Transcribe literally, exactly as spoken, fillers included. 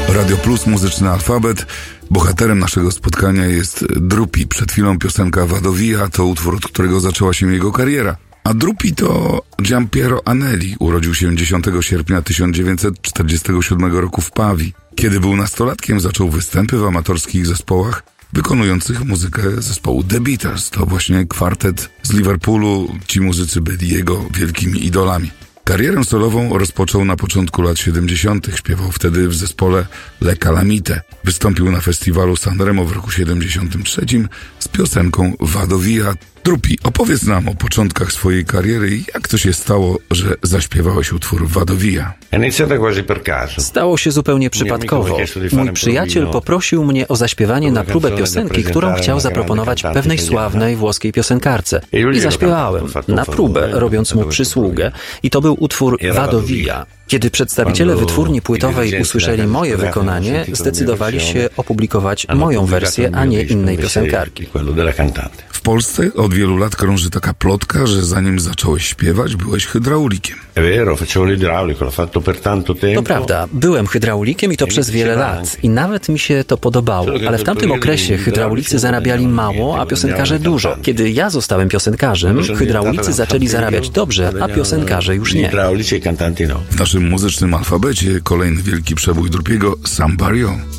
Radio Plus, muzyczny alfabet. Bohaterem naszego spotkania jest Drupi. Przed chwilą piosenka Vadovia to utwór, od którego zaczęła się jego kariera. A Drupi to Giampiero Anelli. Urodził się dziesiątego sierpnia tysiąc dziewięćset czterdziestego siódmego roku w Pawii. Kiedy był nastolatkiem, zaczął występy w amatorskich zespołach wykonujących muzykę zespołu The Beatles. To właśnie kwartet z Liverpoolu. Ci muzycy byli jego wielkimi idolami. Karierę solową rozpoczął na początku lat siedemdziesiątych. Śpiewał wtedy w zespole Le Calamite. Wystąpił na festiwalu Sanremo w roku siedemdziesiątym trzecim z piosenką Vadovia. Drupi, opowiedz nam o początkach swojej kariery i jak to się stało, że zaśpiewałeś utwór Vadovia. Stało się zupełnie przypadkowo. Mój przyjaciel poprosił mnie o zaśpiewanie na próbę piosenki, którą chciał zaproponować pewnej sławnej włoskiej piosenkarce. I zaśpiewałem na próbę, robiąc mu przysługę. I to był utwór Vadovia. Kiedy przedstawiciele wytwórni płytowej usłyszeli moje wykonanie, zdecydowali się opublikować moją wersję, a nie innej piosenkarki. W Polsce od wielu lat krąży taka plotka, że zanim zacząłeś śpiewać, byłeś hydraulikiem. To prawda, byłem hydraulikiem i to przez wiele lat. I nawet mi się to podobało, ale w tamtym okresie hydraulicy zarabiali mało, a piosenkarze dużo. Kiedy ja zostałem piosenkarzem, hydraulicy zaczęli zarabiać dobrze, a piosenkarze już nie. W naszym muzycznym alfabecie kolejny wielki przebój Drupiego, Somebody Else.